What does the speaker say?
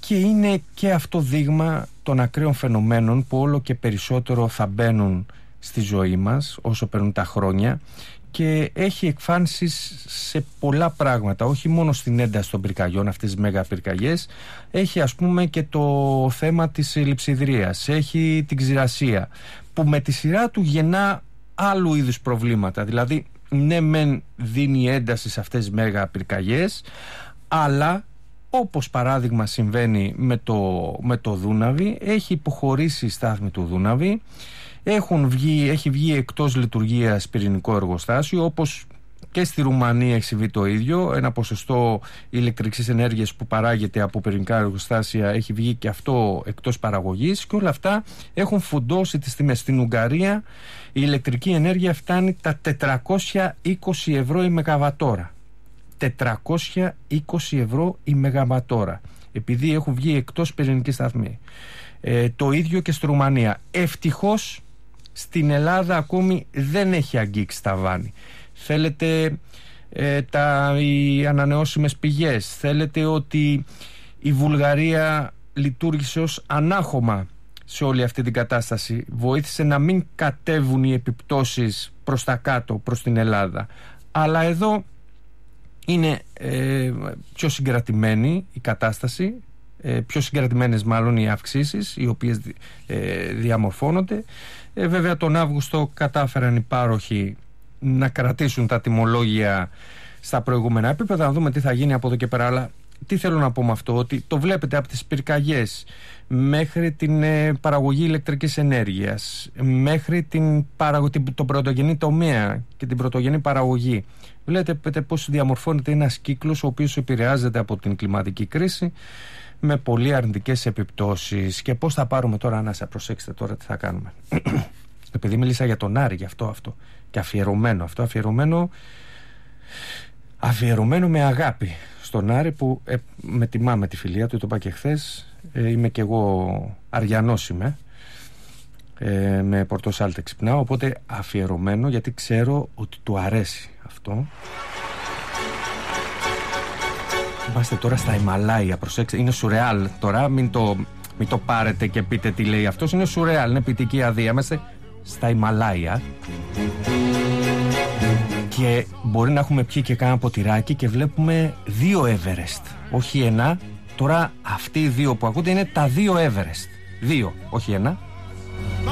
και είναι και αυτό δείγμα των ακραίων φαινομένων που όλο και περισσότερο θα μπαίνουν στη ζωή μας όσο περνούν τα χρόνια, και έχει εκφάνσεις σε πολλά πράγματα, όχι μόνο στην ένταση των πυρκαγιών, αυτές τις μέγα πυρκαγιές. Έχει ας πούμε και το θέμα της λειψιδρίας, έχει την ξηρασία, που με τη σειρά του γεννά άλλου είδους προβλήματα. Δηλαδή ναι μεν δίνει ένταση σε αυτές τις μέγα πυρκαγιές, αλλά όπως παράδειγμα συμβαίνει με το Δούναβι, έχει υποχωρήσει η στάθμη του Δούναβι, έχει βγει εκτός λειτουργίας πυρηνικό εργοστάσιο, όπως και στη Ρουμανία έχει συμβεί το ίδιο. Ένα ποσοστό ηλεκτρικής ενέργειας που παράγεται από πυρηνικά εργοστάσια έχει βγει και αυτό εκτός παραγωγής, και όλα αυτά έχουν φουντώσει τις τιμές. Στην Ουγγαρία η ηλεκτρική ενέργεια φτάνει τα 420 ευρώ η μεγαβατόρα. 420 ευρώ η μεγαβατόρα, επειδή έχουν βγει εκτός πυρηνική σταθμή. Το ίδιο και στη Ρουμανία. Ευτυχώς στην Ελλάδα ακόμη δεν έχει αγγίξει ταβάνι. Θέλετε οι ανανεώσιμες πηγές, θέλετε ότι η Βουλγαρία λειτουργήσε ως ανάχωμα σε όλη αυτή την κατάσταση, βοήθησε να μην κατέβουν οι επιπτώσεις προς τα κάτω, προς την Ελλάδα. Αλλά εδώ είναι πιο συγκρατημένη η κατάσταση, πιο συγκρατημένες μάλλον οι αυξήσεις οι οποίες διαμορφώνονται. Βέβαια τον Αύγουστο κατάφεραν οι πάροχοι να κρατήσουν τα τιμολόγια στα προηγούμενα επίπεδα. Να δούμε τι θα γίνει από εδώ και πέρα. Αλλά τι θέλω να πω με αυτό, ότι το βλέπετε από τις πυρκαγιές μέχρι την παραγωγή ηλεκτρικής ενέργειας, μέχρι τον πρωτογενή τομέα και την πρωτογενή παραγωγή. Βλέπετε πώς διαμορφώνεται ένας κύκλος ο οποίος επηρεάζεται από την κλιματική κρίση με πολύ αρνητικές επιπτώσεις. Και πώς θα πάρουμε τώρα, να σας προσέξετε τώρα τι θα κάνουμε. Επειδή μίλησα για τον Άρη, γι' αυτό και αφιερωμένο με αγάπη στον Άρη, που με τιμά με τη φιλία του, το είπα και χθες. Είμαι και εγώ Αριανός, με Πορτοσάλτε ξυπνάω, οπότε αφιερωμένο, γιατί ξέρω ότι του αρέσει αυτό. Είμαστε τώρα στα Ιμαλάια, προσέξτε, είναι σουρεάλ τώρα, μην το πάρετε και πείτε τι λέει αυτός, είναι σουρεάλ, είναι ποιητική αδεία. Είμαστε στα Ιμαλάια και μπορεί να έχουμε πιει και κάνα ποτηράκι και βλέπουμε 2 Everest, όχι ένα. Τώρα αυτοί οι 2 που ακούτε είναι τα 2 Everest, 2, όχι ένα.